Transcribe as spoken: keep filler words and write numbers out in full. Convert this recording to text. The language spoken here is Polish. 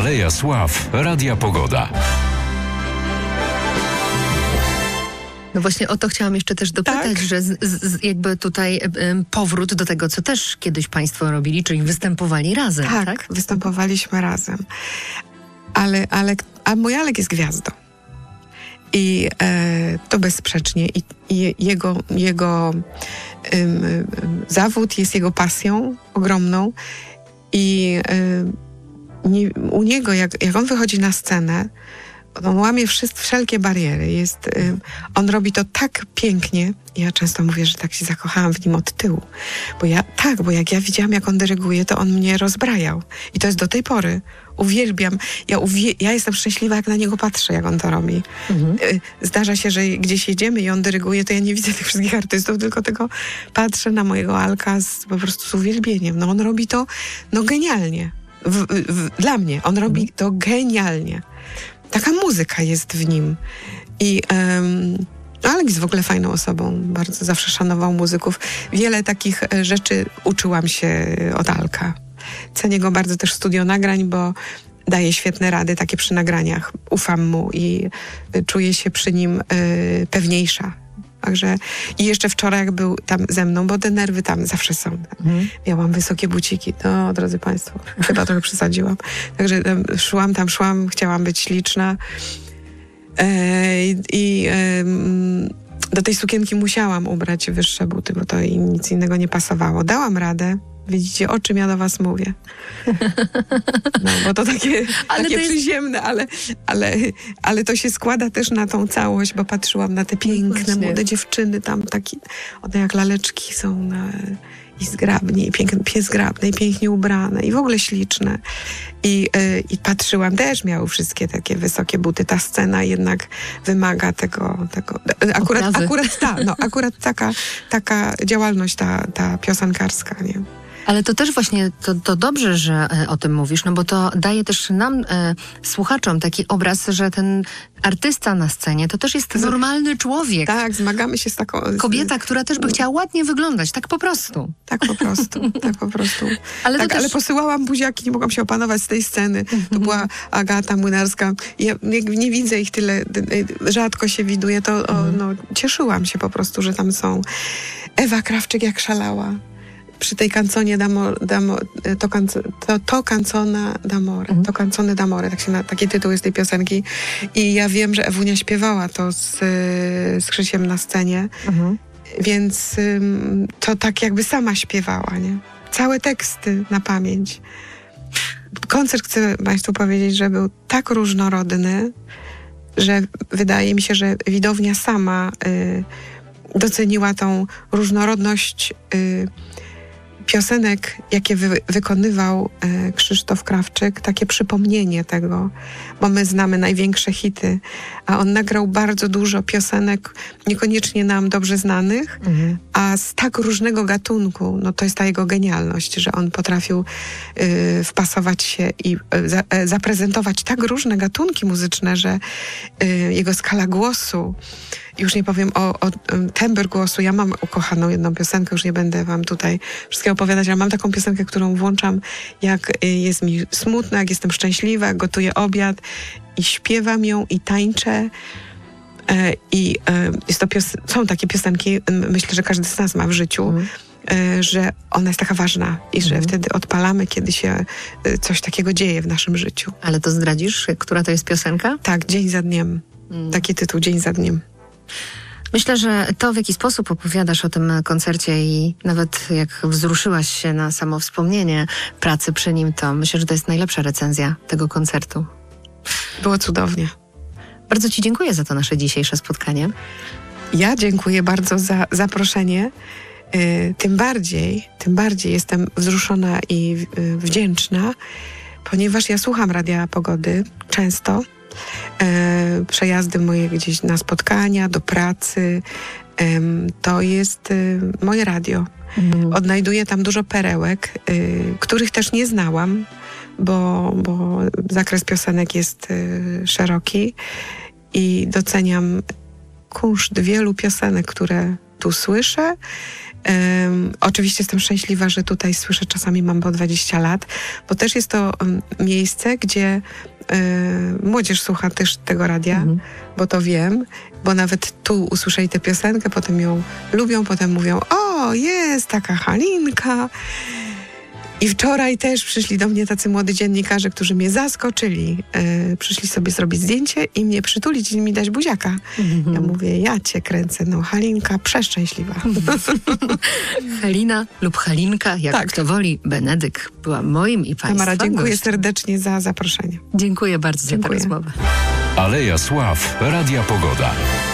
Aleja Sław, Radia Pogoda. No właśnie o to chciałam jeszcze też dopytać, tak. że z, z, jakby tutaj y, powrót do tego, co też kiedyś państwo robili, czyli występowali razem, tak? Tak, występowaliśmy razem. Ale, ale, a mój Alek jest gwiazdą. I e, to bezsprzecznie. I, i jego, jego ym, ym, zawód jest jego pasją ogromną. I y, nie, u niego, jak, jak on wychodzi na scenę, on łamie wszystkie, wszelkie bariery. Jest, y, on robi to tak pięknie. Ja często mówię, że tak się zakochałam w nim od tyłu. Bo ja, tak, bo jak ja widziałam, jak on dyryguje, to on mnie rozbrajał. I to jest do tej pory. Uwielbiam. Ja, uwie- ja jestem szczęśliwa, jak na niego patrzę, jak on to robi. Mhm. Y, zdarza się, że gdzieś jedziemy i on dyryguje, to ja nie widzę tych wszystkich artystów, tylko tego patrzę na mojego Alka z, po prostu z uwielbieniem. No on robi to no genialnie. W, w, dla mnie. On robi mhm. to genialnie. Taka muzyka jest w nim. I um, Alek jest w ogóle fajną osobą. Bardzo zawsze szanował muzyków. Wiele takich rzeczy uczyłam się od Alka. Cenię go bardzo też w studio nagrań, bo daje świetne rady takie przy nagraniach. Ufam mu i czuję się przy nim y, pewniejsza. Także i jeszcze wczoraj jak był tam ze mną, bo te nerwy tam zawsze są. Mhm. Miałam wysokie buciki. No, drodzy państwo, chyba trochę przesadziłam. Także tam szłam, tam szłam, chciałam być śliczna. E, I e, do tej sukienki musiałam ubrać wyższe buty, bo to i nic innego nie pasowało. Dałam radę. Widzicie, o czym ja do was mówię. No, bo to takie, ale takie to jest... przyziemne, ale, ale, ale to się składa też na tą całość, bo patrzyłam na te piękne, Właśnie. młode dziewczyny tam, takie, one jak laleczki są na, i zgrabnie, i piękne, zgrabne, i pięknie ubrane, i w ogóle śliczne. I, yy, I patrzyłam, też miały wszystkie takie wysokie buty. Ta scena jednak wymaga tego, tego akurat, akurat ta, no, akurat taka, taka działalność ta, ta piosenkarska, nie? Ale to też właśnie, to, to dobrze, że e, o tym mówisz, no bo to daje też nam, e, słuchaczom, taki obraz, że ten artysta na scenie to też jest normalny człowiek. Tak, zmagamy się z taką... Kobieta, która też by chciała ładnie wyglądać, tak po prostu. Tak po prostu, tak po prostu. Ale, tak, też... ale posyłałam buziaki, nie mogłam się opanować z tej sceny. To była Agata Młynarska. Ja nie, nie widzę ich tyle, rzadko się widuje, to o, no, cieszyłam się po prostu, że tam są. Ewa Krawczyk jak szalała. Przy tej canzonie d'amore, d'amore, to, to, to canzona d'amore, mm. to canzone d'amore, tak się na, taki tytuł jest tej piosenki. I ja wiem, że Ewunia śpiewała to z, z Krzysiem na scenie, mm. więc ym, to tak jakby sama śpiewała, nie? Całe teksty na pamięć. Koncert, chcę państwu powiedzieć, że był tak różnorodny, że wydaje mi się, że widownia sama y, doceniła tą różnorodność y, piosenek, jakie wy, wykonywał e, Krzysztof Krawczyk, takie przypomnienie tego, bo my znamy największe hity, a on nagrał bardzo dużo piosenek, niekoniecznie nam dobrze znanych, mhm. a z tak różnego gatunku. No to jest ta jego genialność, że on potrafił y, wpasować się i y, za, y, zaprezentować tak różne gatunki muzyczne, że y, jego skala głosu, już nie powiem o, o tembr głosu. Ja mam ukochaną jedną piosenkę, już nie będę wam tutaj wszystkiego opowiadać, ale mam taką piosenkę, którą włączam, jak jest mi smutno, jak jestem szczęśliwa, jak gotuję obiad i śpiewam ją i tańczę. E, I e, jest to pios- są takie piosenki, myślę, że każdy z nas ma w życiu, mm. e, że ona jest taka ważna i że mm. wtedy odpalamy, kiedy się e, coś takiego dzieje w naszym życiu. Ale to zdradzisz, która to jest piosenka? Tak, Dzień za dniem. Mm. Taki tytuł, Dzień za dniem. Myślę, że to, w jaki sposób opowiadasz o tym koncercie i nawet jak wzruszyłaś się na samo wspomnienie pracy przy nim, to myślę, że to jest najlepsza recenzja tego koncertu. Było cudownie. Bardzo ci dziękuję za to nasze dzisiejsze spotkanie. Ja dziękuję bardzo za zaproszenie. Yy, tym bardziej, tym bardziej jestem wzruszona i yy, wdzięczna, ponieważ ja słucham Radia Pogody często. E, przejazdy moje gdzieś na spotkania, do pracy. E, to jest e, moje radio. Mm. Odnajduję tam dużo perełek, e, których też nie znałam, bo, bo zakres piosenek jest e, szeroki i doceniam kunszt wielu piosenek, które tu słyszę Um, oczywiście jestem szczęśliwa, że tutaj słyszę czasami mam po dwadzieścia lat, bo też jest to um, miejsce, gdzie um, młodzież słucha też tego radia, mhm. bo to wiem, bo nawet tu usłyszeli tę piosenkę, potem ją lubią, potem mówią, o, jest taka Halinka. I wczoraj też przyszli do mnie tacy młodzi dziennikarze, którzy mnie zaskoczyli. Yy, przyszli sobie zrobić zdjęcie i mnie przytulić i mi dać buziaka. Mm-hmm. Ja mówię, ja cię kręcę. No, Halinka przeszczęśliwa. Halina lub Halinka, jak tak. kto woli. Benedyk była moim i państwa Tamara, dziękuję gościem. serdecznie za zaproszenie. Dziękuję bardzo dziękuję. za tę rozmowę. Aleja Sław, Radia Pogoda.